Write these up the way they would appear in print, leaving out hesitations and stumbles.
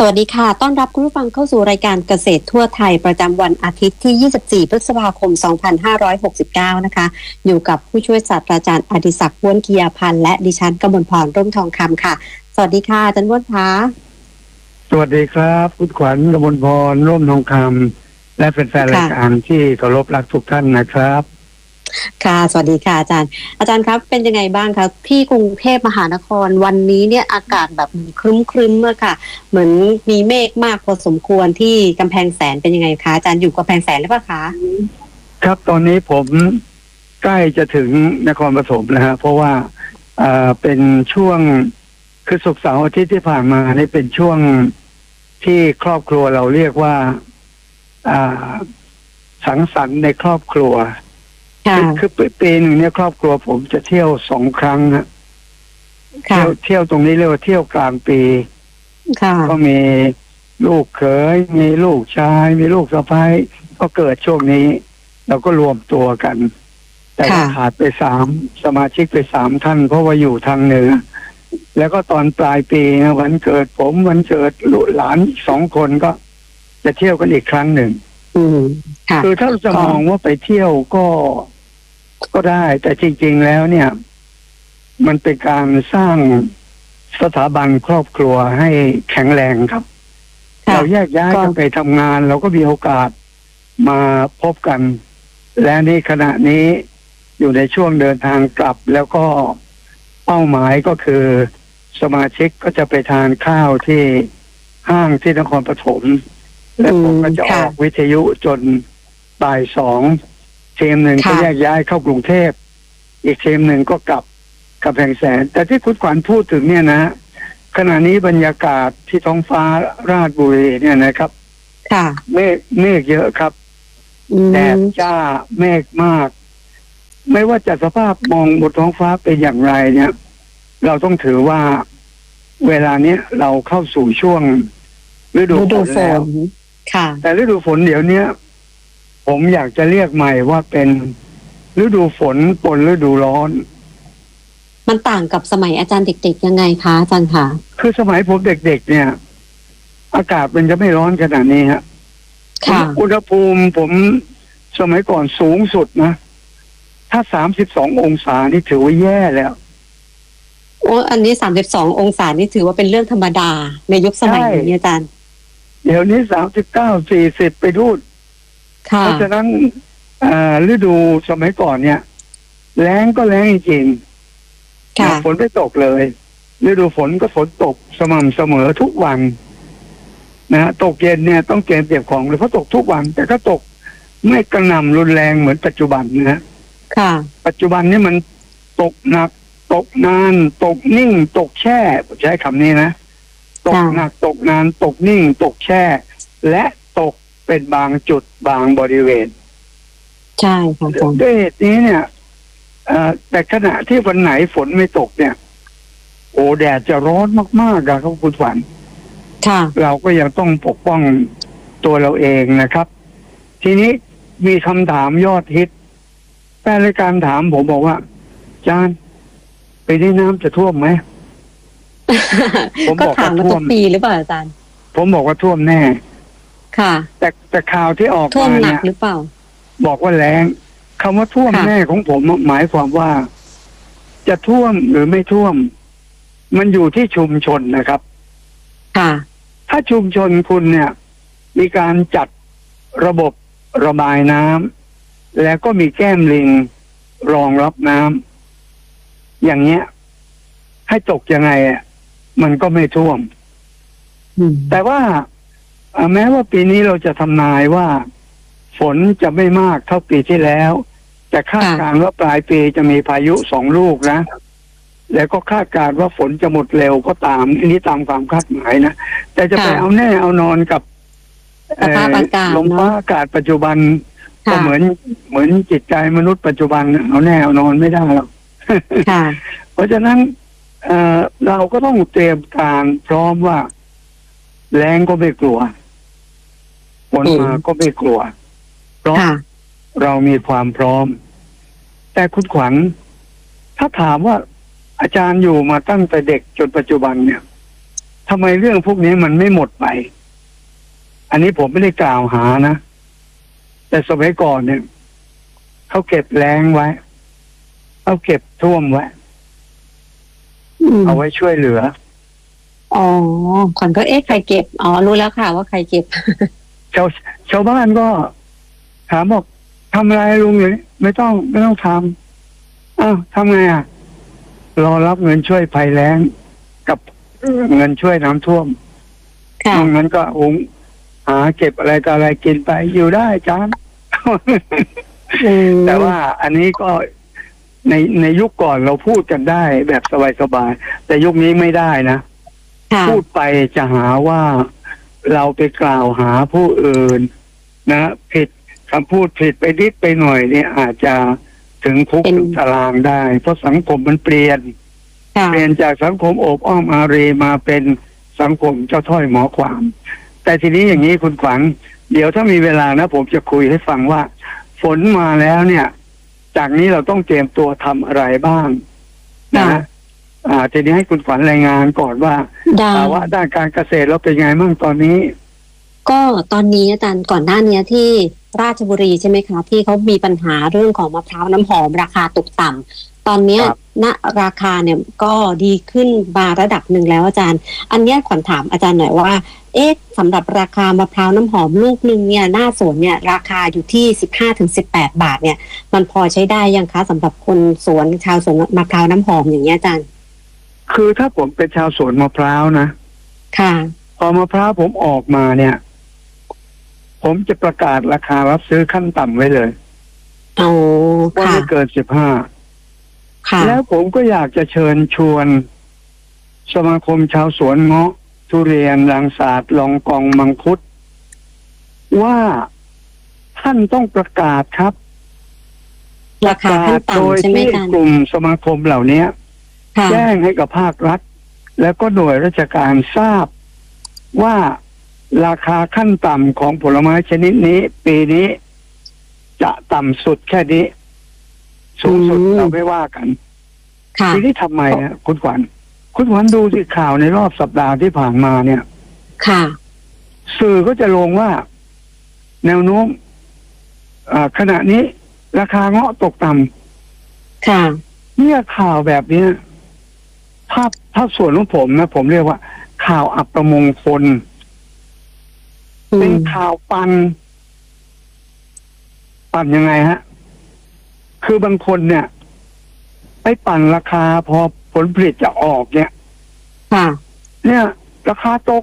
วัสดีค่ะต้อนรับคุณผู้ฟังเข้าสู่รายการเกษตรทั่วไทยประจำวันอาทิตย์ที่ 24 พฤษภาคม 2569 นะคะอยู่กับผู้ช่วยศาสตราจารย์อดิศักดิ์ ว้วนกียาพันธ์และดิฉันกมลพร ร่มทองคำค่ะสวัสดีค่ะอาจารย์ว้วนคะสวัสดีครับคุณขวัญ กมลพร ร่มทองคำและแฟนๆรายการที่เคารพรักทุกท่านนะครับค่ะสวัสดีค่ะอาจารย์ครับเป็นยังไงบ้างครับที่กรุงเทพมหานครวันนี้เนี่ยอากาศแบบครึ้มๆอะค่ะเหมือนมีเมฆมากพอสมควรที่กำแพงแสนเป็นยังไงคะอาจารย์อยู่กำแพงแสนหรือเปล่าคะครับตอนนี้ผมใกล้จะถึงนครปฐมนะฮะเพราะว่าเป็นช่วงคือศุกร์เสาร์อาทิตย์ที่ผ่านมานี่เป็นช่วงที่ครอบครัวเราเรียกว่าสังสรรค์ในครอบครัวคือปีหนึ่งเนี่ยครอบครัวผมจะเที่ยว2 ครั้งนะเที่ยวตรงนี้เรียกว่าเที่ยวกลางปีก็มีลูกเขยมีลูกชายมีลูกสะใภ้ก็เกิดช่วงนี้เราก็รวมตัวกัน แต่ว่าขาดไปสมาชิกไป3 ท่านเพราะว่าอยู่ทางเหนือแล้วก็ตอนปลายปีนะวันเกิดผมวันเกิดลูกหลาน2 คนก็จะเที่ยวกันอีกครั้งหนึ่งคือถ้าจะมองว่าไปเที่ยวก็ได้แต่จริงๆแล้วเนี่ยมันเป็นการสร้างสถาบันครอบครัวให้แข็งแรงครับเราแยกย้ายกันไปทำงานเราก็มีโอกาสมาพบกันและนี่ขณะนี้อยู่ในช่วงเดินทางกลับแล้วก็เป้าหมายก็คือสมาชิกก็จะไปทานข้าวที่ห้างที่นครปฐมและผมก็จะออกวิทยุจนบ่าย2ทีมหนึ่งก็แยกย้ายเข้ากรุงเทพอีกทีมหนึ่งก็กลับกำแพงแสนแต่ที่คุณขวัญพูดถึงเนี่ยนะขณะนี้บรรยากาศที่ท้องฟ้าราชบุรีเนี่ยนะครับเมฆเยอะครับแดดจ้าเมฆมากไม่ว่าจะสภาพมองบนท้องฟ้าเป็นอย่างไรเนี่ยเราต้องถือว่าเวลาเนี้ยเราเข้าสู่ช่วงฤดูฝนแล้วแต่ฤดูฝนเดี๋ยวนี้ผมอยากจะเรียกใหม่ว่าเป็นฤดูฝนปนฤดูร้อนมันต่างกับสมัยอาจารย์เด็กๆยังไงคะอาจารย์คะคือสมัยผมเด็กๆเนี่ยอากาศมันจะไม่ร้อนขนาดนี้ฮะอุณหภูมิผมสมัยก่อนสูงสุดนะถ้า32 องศานี่ถือว่าแย่แล้วอันนี้32 องศานี่ถือว่าเป็นเรื่องธรรมดาในยุคสมัยนี้อาจารย์เดี๋ยวนี้39 40ไปดูดเพราะฉะนั้นฤดูสมัยก่อนเนี่ยแล้งก็แล้งจริงฝนไม่ตกเลยฤดูฝนก็ฝนตกสม่ำเสมอทุกวันนะตกเย็นเนี่ยต้องเก็บของเลยเพราะตกทุกวันแต่ก็ตกไม่กระหน่ำรุนแรงเหมือนปัจจุบันนะปัจจุบันนี่มันตกหนักตกนานตกนิ่งตกแช่ใช้คำนี้นะตกหนักตกนานตกนิ่งตกแช่และตกเป็นบางจุดบางบริเวณใช่ค่ะด้วยเหตุนี้เนี่ยแต่ขณะที่วันไหนฝนไม่ตกเนี่ยโอ้แดดจะร้อนมากๆครับคุณขวัญเราก็ยังต้องปกป้องตัวเราเองนะครับทีนี้มีคำถามยอดฮิตแฟนรายการถามผมบอกว่าอาจารย์ปีนี้น้ำจะท่วมไหมผมบอกว่าท่วมปีหรือเปล่าอาจารย์ผมบอกว่าท่วมแน่แต่ข่าวที่ออกมาเนี่ยหรือเปล่าบอกว่าแรงคำว่าท่วมแน่ของผมหมายความว่าจะท่วมหรือไม่ท่วมมันอยู่ที่ชุมชนนะครับถ้าชุมชนคุณเนี่ยมีการจัดระบบระบายน้ำแล้วก็มีแก้มลิงรองรับน้ำอย่างเงี้ยให้ตกยังไงมันก็ไม่ท่วมแต่ว่าแม้ว่าปีนี้เราจะทำนายว่าฝนจะไม่มากเท่าปีที่แล้วแต่คาดการณ์ว่าปลายปีจะมีพายุ2 ลูกนะแล้วก็คาดการณ์ว่าฝนจะหมดเร็วก็ตามอันนี้ตามความคาดหมายนะแต่จะไปเอาแน่เอานอนกับลมฟ้าอากาศปัจจุบันก็เหมือนจิตใจมนุษย์ปัจจุบันเอาแน่เอานอนไม่ได้หรอกเพราะฉะนั้นเราก็ต้องเตรียมการพร้อมว่าแรงก็ไม่กลัวฝนมาก็ไม่กลัวเพราะเรามีความพร้อมแต่คุณขวัญถ้าถามว่าอาจารย์อยู่มาตั้งแต่เด็กจนปัจจุบันเนี่ยทำไมเรื่องพวกนี้มันไม่หมดไป อันนี้ผมไม่ได้กล่าวหานะ แต่สมัยก่อนเนี่ยเขาเก็บแล้งไว้เขาเก็บท่วมไว้เอาไว้ช่วยเหลืออ๋อขวัญก็ใครเก็บอ๋อรู้แล้วค่ะว่าใครเก็บชาวบ้านก็ถามบอกทำอะไรลุงอยู่นี่ไม่ต้องทำอ้าวทำไงอ่ะรอรับเงินช่วยภัยแล้งกับเงินช่วยน้ำท่วมตรงนั้นก็หาเก็บอะไรต่ออะไรกินไปอยู่ได้จาน แต่ว่าอันนี้ก็ในยุคก่อนเราพูดกันได้แบบสบายๆแต่ยุคนี้ไม่ได้นะพูดไปจะหาว่าเราไปกล่าวหาผู้อื่นนะผิดคำพูดผิดไปนิดไปหน่อยเนี่ยอาจจะถึงคุกถึงตารางได้เพราะสังคมมันเปลี่ยนจากสังคมโอบอ้อมอารีมาเป็นสังคมเจ้าถ้อยหมอความ แต่ทีนี้อย่างนี้คุณขวัญเดี๋ยวถ้ามีเวลานะผมจะคุยให้ฟังว่าฝนมาแล้วเนี่ยจากนี้เราต้องเตรียมตัวทำอะไรบ้างนะทีนี้ให้คุณขวัญรายงานก่อนว่าภาวะด้านการเกษตรเราเป็นไงบ้างตอนนี้ก็ตอนนี้อาจารย์ก่อนหน้านี้ที่ราชบุรีใช่ไหมคะที่เขามีปัญหาเรื่องของมะพร้าวน้ำหอมราคาตกต่ำตอนนี้ณราคาเนี่ยก็ดีขึ้นมาระดับหนึ่งแล้วอาจารย์อันนี้ขวัญถามอาจารย์หน่อยว่าสำหรับราคามะพร้าวน้ำหอมลูกหนึ่งเนี่ยหน้าสวนเนี่ยราคาอยู่ที่15-18 บาทเนี่ยมันพอใช้ได้ยังคะสำหรับคนสวนชาวสวนมะพร้าวน้ำหอมอย่างเงี้ยอาจารย์คือถ้าผมเป็นชาวสวนมะพร้าวนะค่ะพอมะพร้าวผมออกมาเนี่ยผมจะประกาศราคารับซื้อขั้นต่ำไว้เลยว่าไม่เกิน15แล้วผมก็อยากจะเชิญชวนสมาคมชาวสวนเงาะทุเรียนรังสาดลองกองมังคุดว่าท่านต้องประกาศครับราคาขั้นต่ำใช่ไหมคะกลุ่มสมาคมเหล่านี้แจ้งให้กับภาครัฐแล้วก็หน่วยราชการทราบว่าราคาขั้นต่ำของผลไม้ชนิดนี้ปีนี้จะต่ำสุดแค่นี้สูงสุดเราไม่ว่ากันทีนี้ทำไมนะคุณขวัญดูสิข่าวในรอบสัปดาห์ที่ผ่านมาเนี่ยสื่อก็จะลงว่าแนวโน้มขณะนี้ราคาเงาะตกต่ำเนี่ยข่าวแบบนี้ถ้าส่วนของผมนะผมเรียกว่าข่าวอัปมงคลเป็นข่าวปั่นยังไงฮะคือบางคนเนี่ยไปปั่นราคาพอผลผลิตจะออกเนี่ยเนี่ยราคาตก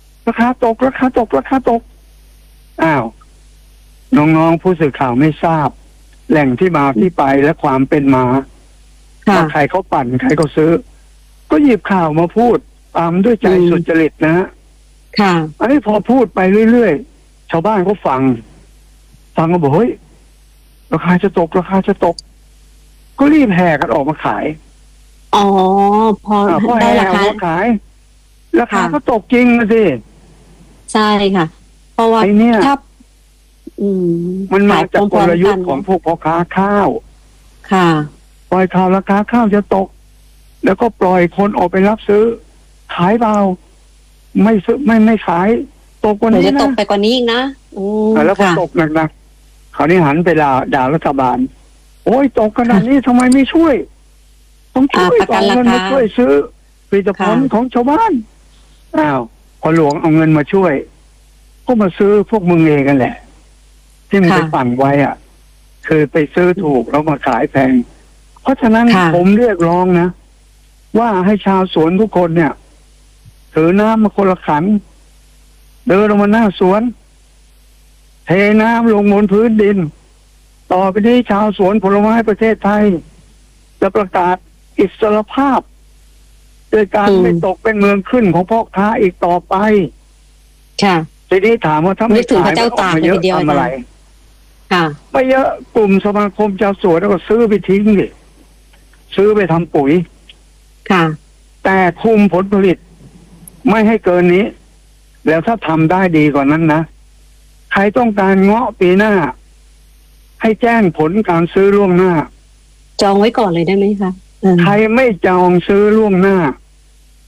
อ้าวน้องๆผู้สื่อข่าวไม่ทราบแหล่งที่มาที่ไปและความเป็นมาว่าใครเขาปั่นใครเขาซื้อก็หยิบข่าวมาพูดตามด้วยใจสุจริตนะฮะอันนี้พอพูดไปเรื่อยๆชาวบ้านเขาฟังก็บอกเฮ้ยราคาจะตกก็รีบแห่กันออกมาขายพอได้ราคาขายราคาก็ตกจริงนะสิใช่ค่ะเพราะว่าถ้ามันมาจากกลยุทธ์ของพวกพ่อค้าข้าวปล่อยข่าวราคาข้าวจะตกแล้วก็ปล่อยคนออกไปรับซื้อขายเบาไม่ซื้อไม่ขายตกกว่านี้นะจะตกไปกว่านี้อีกนะแล้วพอตกหนักๆคราวนี้หันไปด่ารัฐบาลโอ้ยตกขนาดนี้ทำไมไม่ช่วยต้องช่วยเอาเงินมาช่วยซื้อผลิตภัณฑ์ของชาวบ้านพอหลวงเอาเงินมาช่วยก็มาซื้อพวกมึงเองกันแหละที่มันไปปั่นไว้คือไปซื้อถูกแล้วมาขายแพงเพราะฉะนั้นผมเรียกร้องนะว่าให้ชาวสวนทุกคนเนี่ยถือน้ำมาคนละขันเดินลงมาหน้าสวนเทน้ำลงบนพื้นดินต่อไปนี้ชาวสวนผลไม้ประเทศไทยจะประกาศอิสรภาพโดยการไม่ตกเป็นเมืองขึ้นของพ่อค้าอีกต่อไปทีนี้ถามว่าถ้าไม่ขายออกมาเยอะทำอะไรไม่เยอะกลุ่มสมาคมชาวสวนแล้วก็ซื้อไปทิ้งดิซื้อไปทำปุ๋ยแต่คุมผลผลิตไม่ให้เกินนี้แล้วถ้าทำได้ดีกว่านั้นนะใครต้องการเงาะปีหน้าให้แจ้งผลการซื้อล่วงหน้าจองไว้ก่อนเลยได้ไหมคะใครไม่จองซื้อล่วงหน้า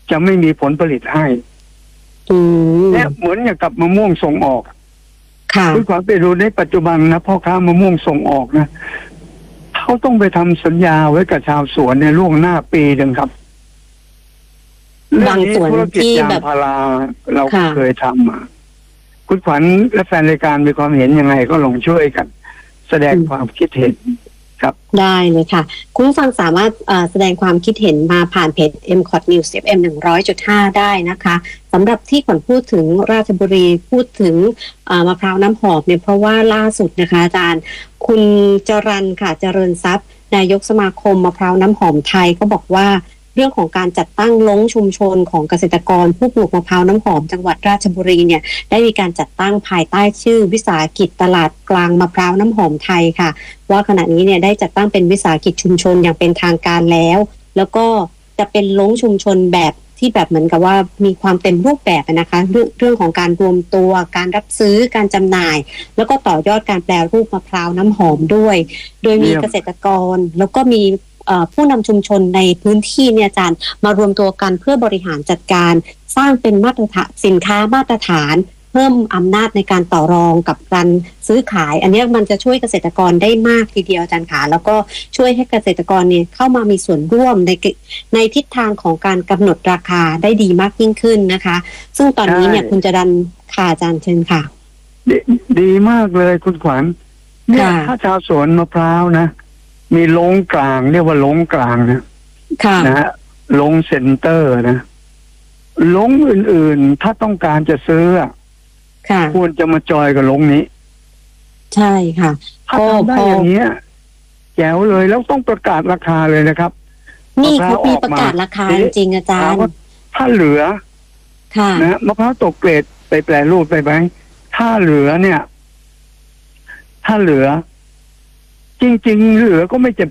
จะไม่มีผลผลิตให้และเหมือนอย่างกับมะม่วงส่งออกคุณขวัญไปดูในปัจจุบันนะพ่อค้ามะม่วงส่งออกนะเขาต้องไปทำสัญญาไว้กับชาวสวนในล่วงหน้าปีหนึ่งครับบางส่วนที่แบบพาราเราเคยทำมาคุณขวัญและแฟนรายการมีความเห็นยังไงก็ลองช่วยกันแสดงความคิดเห็นครับได้เลยค่ะคุณผู้ฟังสามารถแสดงความคิดเห็นมาผ่านเพจ MCOT News FM 100.5 ได้นะคะสำหรับที่ขวัญพูดถึงราชบุรีพูดถึงมะพร้าวน้ำหอมเนี่ยเพราะว่าล่าสุดนะคะอาจารย์คุณจรัญค่ะเจริญทรัพย์นายกสมาคมมะพร้าวน้ำหอมไทยก็บอกว่าเรื่องของการจัดตั้งลงชุมชนของเกษตรกรผู้ปลูกมะพร้าวน้ำหอมจังหวัดราชบุรีเนี่ยได้มีการจัดตั้งภายใต้ชื่อวิสาหกิจตลาดกลางมะพร้าวน้ำหอมไทยค่ะว่าขณะนี้เนี่ยได้จัดตั้งเป็นวิสาหกิจชุมชนอย่างเป็นทางการแล้วก็จะเป็นลงชุมชนแบบที่แบบเหมือนกับว่ามีความเต็มรูปแบบนะคะเรื่องของการรวมตัวการรับซื้อการจำหน่ายแล้วก็ต่อยอดการแปรรูปมะพร้าวน้ำหอมด้วยโดยมีเกษตรกรแล้วก็มีผู้นำชุมชนในพื้นที่เนี่ยอาจารย์มารวมตัวกันเพื่อบริหารจัดการสร้างเป็นมาตรฐานสินค้ามาตรฐานเพิ่มอำนาจในการต่อรองกับการซื้อขายอันนี้มันจะช่วยเกษตรกรได้มากทีเดียวอาจารย์ขาแล้วก็ช่วยให้เกษตรกรเนี่ยเข้ามามีส่วนร่วมในทิศทางของการกำหนดราคาได้ดีมากยิ่งขึ้นนะคะซึ่งตอนนี้เนี่ยคุณจรัญค่ะอาจารย์เชิญค่ะดีมากเลยคุณขวัญเนี่ยถ้าชาวสวนมะพร้าวนะมีลงกลางเรียกว่าลงกลางนะฮะลงเซ็นเตอร์นะลงอื่นๆถ้าต้องการจะซื้อควรจะมาจอยกับลงนี้ใช่ค่ะถ้าทำได้อย่างนี้แจ๋วเลยแล้วต้องประกาศราคาเลยนะครับนี่เขามีประกาศราคาจริงอาจารย์ถ้าเหลือนะมะพร้าวตกเกรดไปแปรรูปไปไหมถ้าเหลือเนี่ยถ้าเหลือจริงๆเหลือก็ไม่จำ